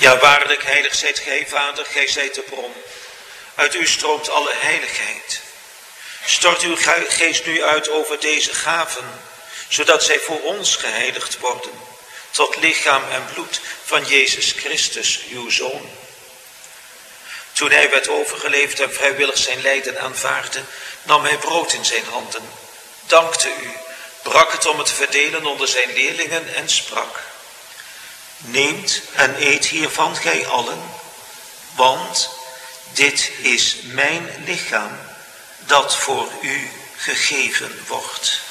Ja, waarlijk, heilig zijt gij, Vader, gij zijt de bron. Uit u stroomt alle heiligheid. Stort uw geest nu uit over deze gaven, zodat zij voor ons geheiligd worden, tot lichaam en bloed van Jezus Christus, uw Zoon. Toen hij werd overgeleverd en vrijwillig zijn lijden aanvaardde, nam hij brood in zijn handen, dankte u, brak het om het te verdelen onder zijn leerlingen en sprak: Neemt en eet hiervan gij allen, want dit is mijn lichaam dat voor u gegeven wordt.